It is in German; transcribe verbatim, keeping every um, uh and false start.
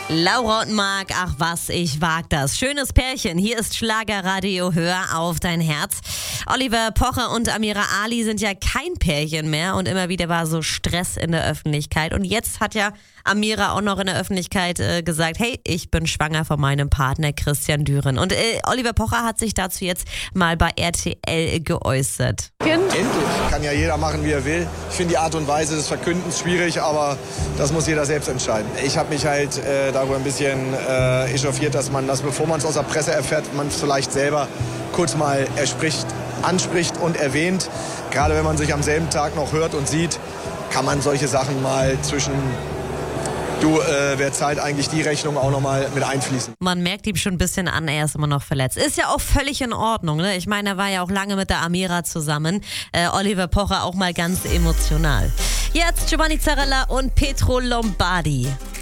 Laura und Marc, ach was, ich wag das. Schönes Pärchen, hier ist Schlagerradio, hör auf dein Herz. Oliver Pocher und Amira Ali sind ja kein Pärchen mehr und immer wieder war so Stress in der Öffentlichkeit. Und jetzt hat ja Amira auch noch in der Öffentlichkeit äh, gesagt, hey, ich bin schwanger von meinem Partner Christian Düren. Und äh, Oliver Pocher hat sich dazu jetzt mal bei R T L geäußert. Endlich. Kann ja jeder machen, wie er will. Ich finde die Art und Weise des Verkündens schwierig, aber das muss jeder selbst entscheiden. Ich habe mich halt äh, darüber ein bisschen äh, echauffiert, dass man das, bevor man es aus der Presse erfährt, man es vielleicht selber kurz mal erspricht, anspricht und erwähnt. Gerade wenn man sich am selben Tag noch hört und sieht, kann man solche Sachen mal zwischen Du, äh, wer zahlt eigentlich die Rechnung auch nochmal mit einfließen? Man merkt ihm schon ein bisschen an, er ist immer noch verletzt. Ist ja auch völlig in Ordnung, ne? Ich meine, er war ja auch lange mit der Amira zusammen. Äh, Oliver Pocher auch mal ganz emotional. Jetzt Giovanni Zarella und Pietro Lombardi.